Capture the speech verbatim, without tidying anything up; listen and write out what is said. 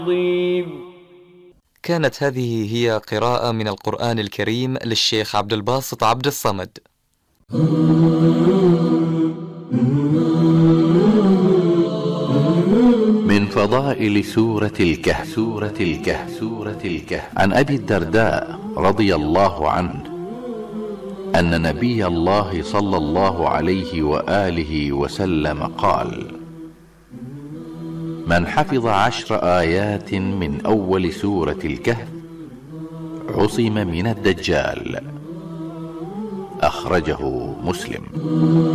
كانت هذه هي قراءة من القرآن الكريم للشيخ عبد الباسط عبد الصمد. من فضائل سورة الكهف. سورة الكهف سورة الكهف عن أبي الدرداء رضي الله عنه أن نبي الله صلى الله عليه وآله وسلم قال: من حفظ عشر آيات من أول سورة الكهف عصم من الدجال. أخرجه مسلم.